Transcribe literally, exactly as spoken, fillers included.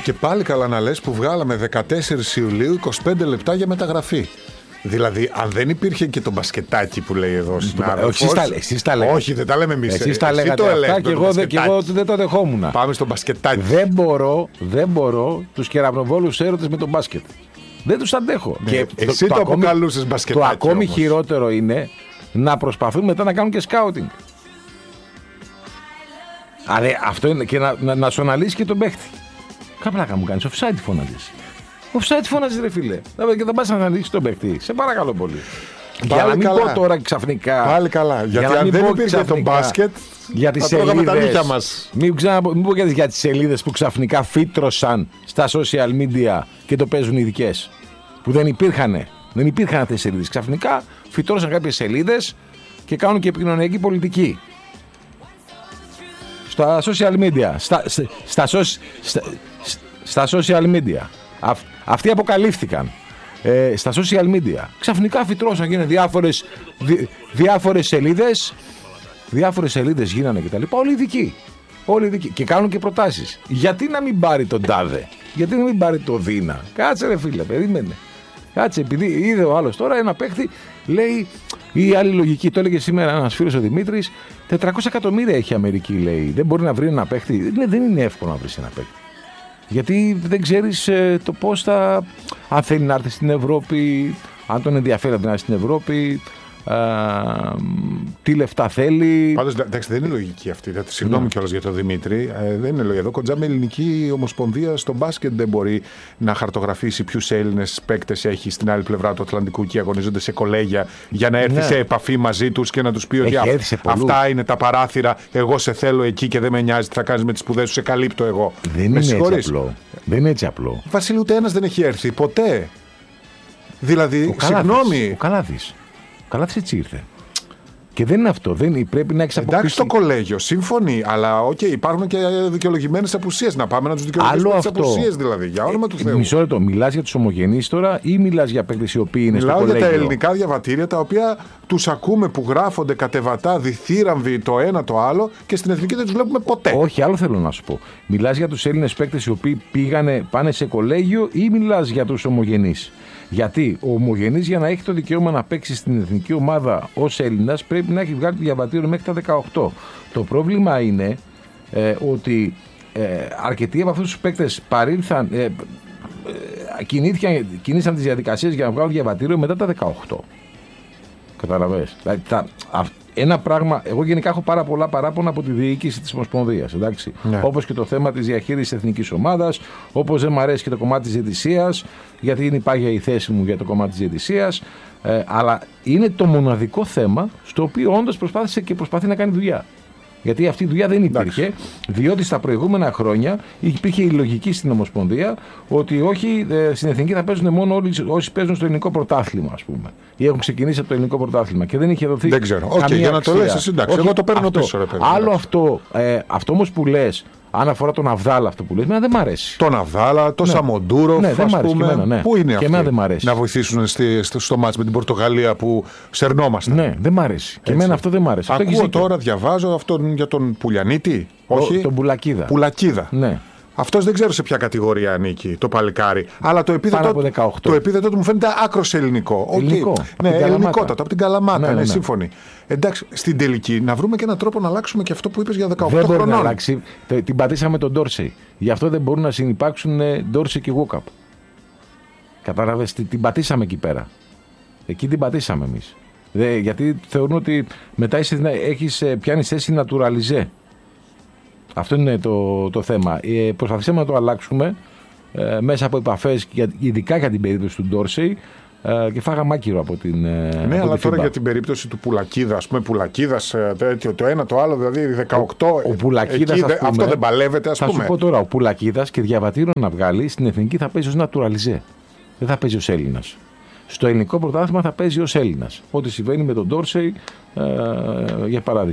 Και πάλι καλά να λες που βγάλαμε δεκατέσσερις Ιουλίου είκοσι πέντε λεπτά για μεταγραφή. Δηλαδή, αν δεν υπήρχε και το μπασκετάκι που λέει εδώ συνάδελφος. Όχι, εσείς τα λέγατε. Όχι, δεν τα λέμε εμείς. Εσείς τα λέγατε αυτά και εγώ, και εγώ δεν το δεχόμουν. Πάμε στο μπασκετάκι. Δεν μπορώ, δεν μπορώ τους κεραυνοβόλους έρωτες με τον μπάσκετ. Δεν τους αντέχω. Ναι, και εσύ το, το, το αποκαλούσες μπασκετάκι. Το ακόμη όμως. χειρότερο είναι να προσπαθούν μετά να κάνουν και σκάουτινγκ. Αλλά αυτό είναι και να, να, να σου αναλύσει και τον παίχτη. Κάπλακα μου κάνεις, offside φώναζες. Offside φώναζες ρε φίλε. Και θα πας να αναλύσεις τον παίχτη. Σε παρακαλώ πολύ. Πάλι για να μην καλά. πω τώρα ξαφνικά. Πάλι καλά. Γιατί για αν δεν υπήρχε το μπάσκετ, για τις θα τρώγαμε τα σελίδες, νύχια μας. Μην, ξαναπο, μην πω για τις σελίδες που ξαφνικά φύτρωσαν στα social media και το παίζουν ειδικές. Που δεν υπήρχαν. Δεν υπήρχαν αυτές οι σελίδες. Ξαφνικά φυτρώσαν κάποιες σελίδες και κάνουν και επικοινωνιακή πολιτική. Στα social media. Στα, στα, στα, στα, στα social media. Αυ, αυτοί αποκαλύφθηκαν. Ε, στα social media. Ξαφνικά φυτρώσαν, γίνανε διάφορες, δι, διάφορες σελίδες. Διάφορες σελίδες γίνανε κτλ. Όλοι ειδικοί. Όλοι ειδικοί. Και κάνουν και προτάσεις. Γιατί να μην πάρει τον τάδε. Γιατί να μην πάρει το Δίνα. Κάτσε ρε φίλε, περίμενε. Κάτσε, επειδή είδε ο άλλος τώρα ένα παίχτη, λέει η άλλη λογική. Το έλεγε σήμερα ένας φίλος ο Δημήτρης. τετρακόσια εκατομμύρια έχει η Αμερική, λέει. Δεν μπορεί να βρει ένα παίχτη. Δεν, δεν είναι εύκολο να βρει ένα παίχτη. Γιατί δεν ξέρεις ε, το πώς θα. Αν θέλει να έρθει στην Ευρώπη, αν τον ενδιαφέρει να έρθει στην Ευρώπη, ε, τι λεφτά θέλει. Πάντως, εντάξει, δεν είναι λογική αυτή. Συγγνώμη mm. κιόλας για τον Δημήτρη. Ε, δεν είναι λογική. Εδώ κοντζάμε ελληνική ομοσπονδία στο μπάσκετ δεν μπορεί να χαρτογραφήσει ποιους Έλληνες παίκτες έχει στην άλλη πλευρά του Ατλαντικού και αγωνίζονται σε κολέγια για να έρθει ναι. σε επαφή μαζί τους και να τους πει ότι α, αυτά είναι τα παράθυρα. Εγώ σε θέλω εκεί και δεν με νοιάζει τι θα κάνεις με τις σπουδές σου. Σε καλύπτω εγώ. Δεν είναι έτσι απλό. Δεν είναι έτσι απλό. Βασίλη, ούτε ένας δεν έχει έρθει ποτέ. Δηλαδή, ο συγγνώμη. Ο Καλάθης. Ο Καλάθης έτσι ήρθε. Και δεν είναι αυτό. Δεν, πρέπει να έχεις αποκτήσει. Εντάξει, το κολέγιο, σύμφωνοι. Αλλά οκ, okay, υπάρχουν και δικαιολογημένες απουσίες. Να πάμε να τους δικαιολογήσουμε τις απουσίες, δηλαδή. Για όνομα του Θεού. Μισό λεπτό. Μιλάς για τους ομογενείς τώρα ή μιλάς για παίκτες οι οποίοι είναι Μιλάω στο κολέγιο. Μιλάω για τα ελληνικά διαβατήρια τα οποία τους ακούμε που γράφονται κατεβατά, διθύραμβοι το ένα το άλλο και στην εθνική δεν τους βλέπουμε ποτέ. Όχι, άλλο θέλω να σου πω. Μιλάς για τους Έλληνες παίκτες οι οποίοι πήγανε, πάνε σε κολέγιο ή μιλάς για τους ομογενείς. Γιατί ο ομογενής για να έχει το δικαίωμα να παίξει στην εθνική ομάδα ως Έλληνας πρέπει να έχει βγάλει το διαβατήριο μέχρι τα δεκαοκτώ. Το πρόβλημα είναι ε, ότι ε, αρκετοί από αυτούς τους παίκτες παρήλθαν, ε, ε, κινήθηκαν, κινήσαν τις διαδικασίες για να βγάλουν διαβατήριο μετά τα δεκαοκτώ. Καταλαβαίνεις. Δηλαδή, τα, α, ένα πράγμα, εγώ γενικά έχω πάρα πολλά παράπονα από τη διοίκηση της Ομοσπονδίας. Ναι. Όπως και το θέμα της διαχείρισης εθνικής ομάδας, όπως δεν μου αρέσει και το κομμάτι της διαιτησίας, γιατί είναι υπάρχει η θέση μου για το κομμάτι της διαιτησίας. Ε, αλλά είναι το μοναδικό θέμα στο οποίο όντως προσπάθησε και προσπαθεί να κάνει δουλειά. Γιατί αυτή η δουλειά δεν υπήρχε, εντάξει. Διότι στα προηγούμενα χρόνια υπήρχε η λογική στην Ομοσπονδία ότι όχι, ε, στην εθνική θα παίζουν μόνο όλοι όσοι παίζουν στο ελληνικό πρωτάθλημα, ας πούμε. Ή έχουν ξεκινήσει από το ελληνικό πρωτάθλημα και δεν είχε δοθεί. Δεν ξέρω. Οκ, okay, για να το λες, εντάξει. Εγώ το παίρνω πίσω, ρε παιδί. Άλλο αυτό, ε, αυτό όμως που λες, αν αφορά τον Αβδάλα αυτό που λες, εμένα δεν μ' αρέσει. Τον Αβδάλα, τον ναι. Σαμοντούροφ, ναι, δεν μ' αρέσει. Πούμε, εμένα, ναι. Πού είναι και αυτοί δεν μ' αρέσει. Να βοηθήσουν στη, στο, στο μάτς με την Πορτογαλία που σερνόμαστε. Ναι, δεν μ' αρέσει. Έτσι. Και εμένα αυτό δεν μ' αρέσει. Ακούω αυτό τώρα, διαβάζω αυτόν για τον Πουλιανίτη. Ο, όχι. Τον Πουλακίδα. Πουλακίδα. Ναι. Αυτός δεν ξέρω σε ποια κατηγορία ανήκει το παλικάρι. Αλλά το επίθετο, το επίθετο του μου φαίνεται άκρος ελληνικό. Ελληνικό. Okay. Ναι, ελληνικότατο. Από την Καλαμάτα. Ναι, ναι, ναι. ναι, σύμφωνοι. Εντάξει, στην τελική να βρούμε και έναν τρόπο να αλλάξουμε και αυτό που είπες για δεκαοκτώ δεν χρονών. Δεν μπορεί να αλλάξει. Την πατήσαμε τον Ντόρσεϊ. Γι' αυτό δεν μπορούν να συνυπάρξουν Ντόρσεϊ και Walkup. Κατάλαβες, την πατήσαμε εκεί πέρα. Εκεί την πατήσαμε εμείς. Γιατί θεωρούν ότι μετά έχεις πιάνει θέση naturalize. Αυτό είναι το, το θέμα. Ε, προσπαθήσαμε να το αλλάξουμε ε, μέσα από επαφές, ειδικά για την περίπτωση του Ντόρσεϊ ε, και φάγαμε άκυρο από την. Ε, ναι, από αλλά τη τώρα φίμπα. Για την περίπτωση του Πουλακίδα, ας πούμε, Πουλακίδας, τέτοιο, το ένα το άλλο, δηλαδή δεκαοκτώ. Ο, ο Πουλακίδας, εκεί, πούμε, αυτό δεν παλεύεται, ας θα πούμε. Θα σου πω τώρα, ο Πουλακίδας και διαβατήριο να βγάλει στην εθνική θα παίζει ως naturalize. Δεν θα παίζει ως Έλληνας. Στο ελληνικό πρωτάθλημα θα παίζει ως Έλληνας. Ό,τι συμβαίνει με τον Ντόρσεϊ, ε, για παράδειγμα.